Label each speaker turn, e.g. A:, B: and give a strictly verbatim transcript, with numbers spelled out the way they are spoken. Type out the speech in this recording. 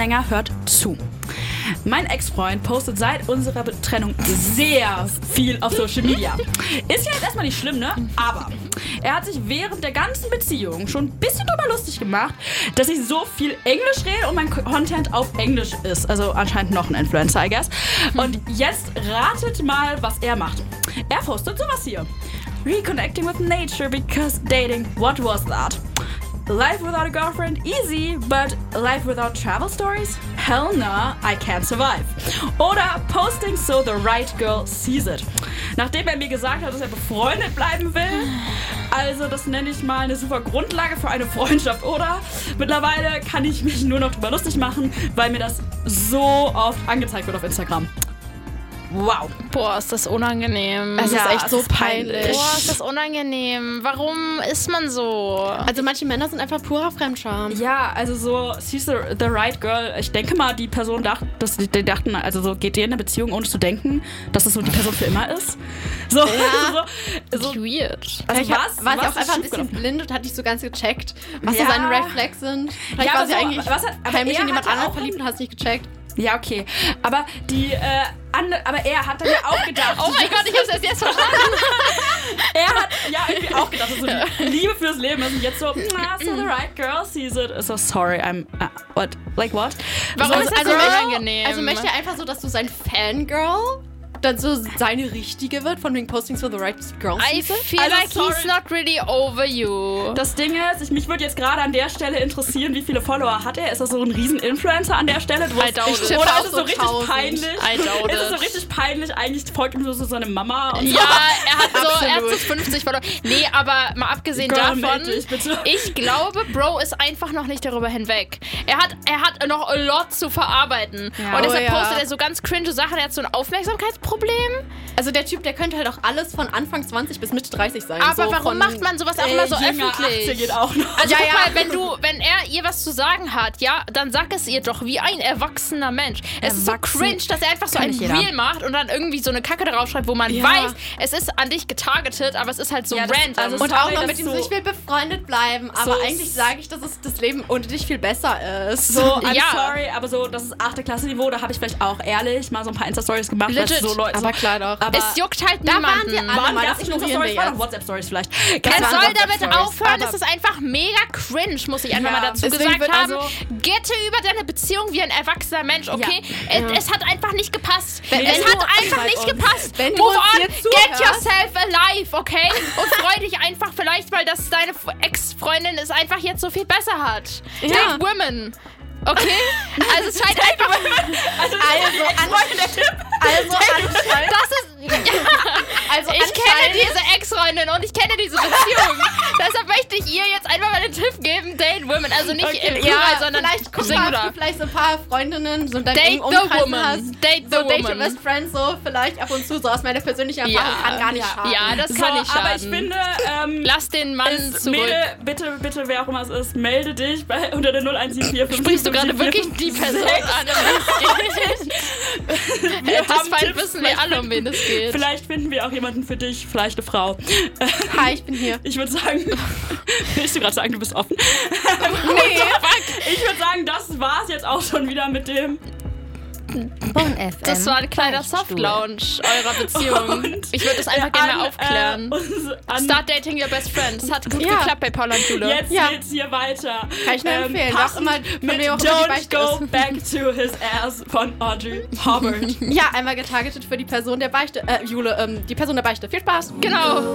A: länger, hört zu. Mein Ex-Freund postet seit unserer Trennung sehr viel auf Social Media. Ist ja jetzt erstmal nicht schlimm, ne? Aber er hat sich während der ganzen Beziehung schon ein bisschen drüber lustig gemacht, dass ich so viel Englisch rede und mein Content auf Englisch ist. Also anscheinend noch ein Influencer, I guess. Und jetzt ratet mal, was er macht. Er postet sowas hier. Reconnecting with nature because dating, what was that? Life without a girlfriend, easy, but life without travel stories? Hell nah, I can't survive. Oder posting so the right girl sees it. Nachdem er mir gesagt hat, dass er befreundet bleiben will, also das nenne ich mal eine super Grundlage für eine Freundschaft, oder? Mittlerweile kann ich mich nur noch drüber lustig machen, weil mir das so oft angezeigt wird auf Instagram. Wow.
B: Boah, ist das unangenehm.
C: Es
A: Ja,
C: ist echt
A: es
C: so
A: ist peinlich.
C: peinlich.
B: Boah, ist das unangenehm. Warum ist man so?
C: Also manche Männer sind einfach purer Fremdscham.
A: Ja, also so, she's the, the right girl. Ich denke mal, die Person dachte, dass die, die dachten, also so geht ihr in eine Beziehung, ohne zu denken, dass das so die Person für immer ist. So,
C: Ja.
A: so, so
B: Weird.
A: also
C: Vielleicht
A: was?
C: war sie
A: was
C: auch
A: ist
C: einfach ein bisschen
A: schiefgelaufen?
C: blind und hat nicht so ganz gecheckt, was
A: Ja.
C: so seine Red Flags sind. Vielleicht
A: Ja,
C: war
A: aber
C: sie
A: so,
C: eigentlich
A: was hat- aber
C: heimlich
A: er
C: in jemand
A: hatte
C: anderen
A: auch-
C: verliebt und hat es nicht gecheckt.
A: Ja, okay. Aber die, äh, ande, aber er hat dann ja auch gedacht.
B: Oh mein Gott, ich hab's erst jetzt verstanden.
A: Er hat ja irgendwie auch gedacht, dass so die Liebe fürs Leben ist. Und jetzt so, ah, so the right girl sees it. So sorry, I'm, uh, what? Like what?
B: Warum
C: Also-
B: ist das
C: also
B: so
C: möchte-
B: unangenehm?
C: Also möchte er einfach so, dass du sein Fangirl dann so seine Richtige wird, von wegen Postings for the right girl
B: I
C: sees it?
B: feel
A: Also,
B: like
A: sorry.
B: he's not really over you.
A: Das Ding ist, ich, mich würde jetzt gerade an der Stelle interessieren, wie viele Follower hat er? Ist das so ein Riesen-Influencer an der Stelle? Du
B: I
A: hast-
B: doubt it.
C: tippe
A: Oder
C: auch
A: ist es
C: so
A: so richtig
C: tausend.
A: peinlich?
B: I doubt
A: Ist es so
B: it.
A: richtig peinlich? Eigentlich folgt ihm nur so seine Mama und
B: Ja, er hat so, er hat
C: Absolut.
B: so fünfzig verloren. Nee, aber mal abgesehen
A: Girl,
B: davon,
A: meld dich, bitte.
B: ich glaube, Bro ist einfach noch nicht darüber hinweg. Er hat, er hat noch a lot zu verarbeiten.
A: Ja.
B: Und deshalb
C: Oh ja.
B: postet er so ganz cringe Sachen. Er hat so ein Aufmerksamkeitsproblem.
C: Also der Typ, der könnte halt auch alles von Anfang zwanzig bis Mitte dreißig sein.
B: Aber
C: so
B: warum
C: von,
B: macht man sowas auch
A: Äh,
B: immer so
A: jünger,
B: öffentlich?
A: achtzehn geht auch noch.
B: Also
C: Ja,
B: guck
C: ja.
B: mal, wenn du, wenn er ihr was zu sagen hat, ja, dann sag es ihr doch wie ein erwachsener Mensch. Es ist so
A: Erwachsen
B: cringe, dass er einfach so
A: kann
B: ein
A: nicht jeder.
B: Reel macht und dann irgendwie so eine Kacke darauf schreibt, wo man
C: Ja.
B: weiß, es ist an dich getargetet, aber es ist halt so
A: Ja, das-
B: random.
A: also
C: Und
A: Sorry,
C: auch noch
A: dass
C: mit ihm
A: du-
C: so, ich will befreundet bleiben, aber
A: So-
C: eigentlich sage ich, dass es das Leben ohne dich viel besser ist.
A: So, I'm
B: Ja.
A: sorry, aber so, das ist achte Klasse Niveau, da habe ich vielleicht auch ehrlich mal so ein paar Insta-Stories gemacht. weil
B: Legit.
A: so Leute,
C: Aber klar doch.
A: aber
B: es juckt halt
C: Da waren
B: niemanden.
C: wir alle.
A: waren
C: mal,
A: das
C: das
A: nicht
C: ignorieren
A: Insta-Stories,
C: wir
A: waren
C: jetzt.
A: auch WhatsApp-Stories vielleicht.
B: Er
A: Das waren
B: soll damit
A: WhatsApp-Stories,
B: aufhören,
A: aber-
B: das ist einfach mega cringe, muss ich einfach
A: Ja,
B: mal dazu
A: deswegen
B: gesagt
A: wird
B: haben.
A: also-
B: Gette über deine Beziehung wie ein erwachsener Mensch, okay?
C: Ja.
B: Es, es hat einfach nicht gepasst.
C: Wenn-
B: es
C: wenn
B: hat
C: du-
B: einfach
C: Schreib
B: nicht
C: uns.
B: gepasst.
C: Wenn du
B: Move
C: uns
B: on,
C: hier
B: get
C: zuhörst.
B: yourself alive, okay? Und freu dich einfach vielleicht, weil das deine Ex-Freundin es einfach jetzt so viel besser hat.
C: Ja.
B: Date women. Okay? Also es scheint einfach...
A: Also,
C: Also,
A: Ex-Freundin, der Tipp.
C: Also anscheinend.
B: Das ist...
C: Also
B: Ich kenne diese Ex-Freundin und ich kenne diese Beziehung. Deshalb möchte ich ihr jetzt einfach mal den Tipp geben, date women. Also nicht
A: Okay,
B: im
C: ja,
B: Plural, sondern
C: vielleicht guck mal, ob
B: Singular.
C: du vielleicht so ein paar Freundinnen so in deinem
B: Date
C: engen
B: the
C: Umkreis
B: woman.
C: hast.
B: Date the
C: So date your
B: woman.
C: best friend so vielleicht ab und zu so aus meiner persönlichen Erfahrung
B: Ja,
C: kann gar nicht
A: ja.
C: schaden.
B: Ja, das
A: So,
B: kann nicht schaden.
A: aber ich finde, ähm,
B: Lass den Mann
A: ist,
B: zurück.
A: Mädel, bitte, bitte, wer auch immer es ist, melde dich bei, unter der null eins sieben vier fünf.
B: Sprichst du gerade wirklich die Person an, um wen es geht?
A: Wir
B: At this
A: haben
B: point
A: Tipps,
B: wissen wir
A: vielleicht
B: alle, um wen es geht.
A: Vielleicht finden wir auch jemanden für dich, vielleicht eine Frau.
C: Hi, ich bin hier.
A: Ich würde sagen, willst du gerade sagen, du bist offen?
C: Nee.
A: Ich würde sagen, das war's jetzt auch schon wieder mit dem.
D: Bonn F M.
B: Das war ein kleiner Soft-Lounge eurer Beziehung.
A: Und
B: Ich würde das einfach gerne mal
A: an,
B: aufklären.
A: Äh, uns, an,
B: Start dating your best friend. Das hat gut
C: Ja.
B: geklappt bei Paula und Jule.
A: Jetzt
C: Ja.
A: geht's hier weiter.
C: Kann ich nur empfehlen.
A: passend
C: Auch immer von
A: mit
C: wem auch immer die
A: Don't
C: Beichte
A: Go
C: ist.
A: Back to His Ass von Audrey Hobart.
C: Ja, einmal getargetet für die Person der Beichte. Äh, Jule, ähm, die Person der Beichte. Viel Spaß.
B: Genau.